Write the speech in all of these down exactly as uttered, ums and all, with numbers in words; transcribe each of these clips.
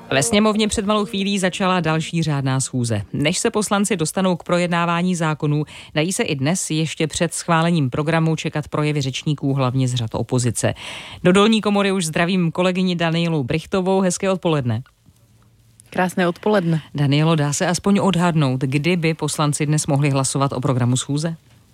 Ve sněmovně před malou chvílí začala další řádná schůze. Než se poslanci dostanou k projednávání zákonů, dají se i dnes ještě před schválením programu čekat projevy řečníků, hlavně z řad opozice. Do dolní komory už zdravím kolegyni Danielu Brichtovou. Hezké odpoledne. Krásné odpoledne. Danielo, dá se aspoň odhadnout, kdy by poslanci dnes mohli hlasovat o programu schůze?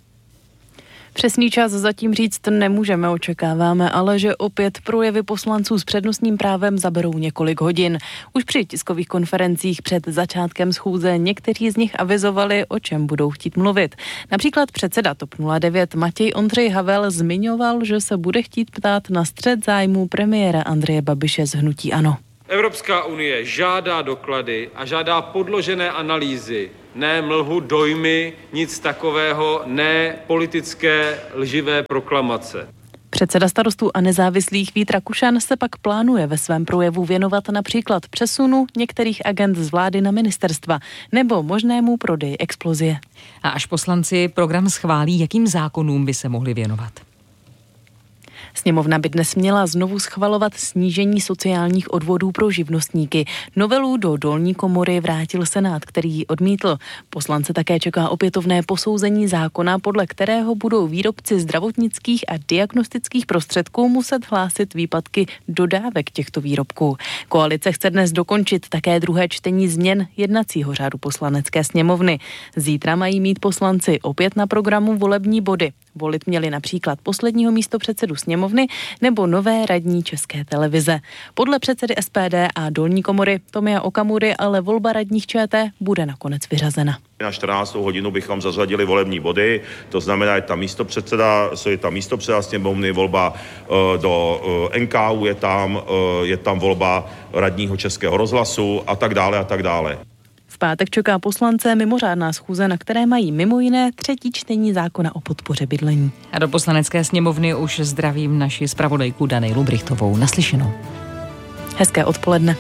Přesný čas zatím říct nemůžeme, očekáváme, ale že opět projevy poslanců s přednostním právem zaberou několik hodin. Už při tiskových konferencích před začátkem schůze někteří z nich avizovali, o čem budou chtít mluvit. Například předseda TOP nula devět Matěj Ondřej Havel zmiňoval, že se bude chtít ptát na střet zájmů premiéra Andreje Babiše z hnutí ANO. Evropská unie žádá doklady a žádá podložené analýzy, ne mlhu, dojmy, nic takového, ne politické lživé proklamace. Předseda Starostů a nezávislých Vít Rakušan se pak plánuje ve svém projevu věnovat například přesunu některých agent z vlády na ministerstva nebo možnému prodeji Explosie. A až poslanci program schválí, jakým zákonům by se mohli věnovat? Sněmovna by dnes měla znovu schvalovat snížení sociálních odvodů pro živnostníky. Novelu do dolní komory vrátil Senát, který ji odmítl. Poslance také čeká opětovné posouzení zákona, podle kterého budou výrobci zdravotnických a diagnostických prostředků muset hlásit výpadky dodávek těchto výrobků. Koalice chce dnes dokončit také druhé čtení změn jednacího řádu Poslanecké sněmovny. Zítra mají mít poslanci opět na programu volební body. Volit měli například posledního místopředsedu sněmovny nebo nové radní České televize. Podle předsedy S P D a dolní komory Tomia Okamury ale volba radních ČT bude nakonec vyřazena. Na čtrnáctou hodinu bychom zařadili volební body, to znamená, je tam místopředseda, je tam místopředseda sněmovny, volba uh, do uh, N K U, je tam, uh, je tam volba radního Českého rozhlasu a tak dále a tak dále. V pátek čeká poslance mimořádná schůze, na které mají mimo jiné třetí čtení zákona o podpoře bydlení. A do Poslanecké sněmovny už zdravím naši zpravodajku Danielu Brichtovou. Naslyšenou. Hezké odpoledne.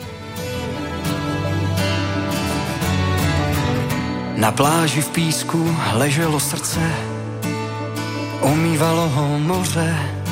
Na pláži v písku leželo srdce, umývalo ho moře.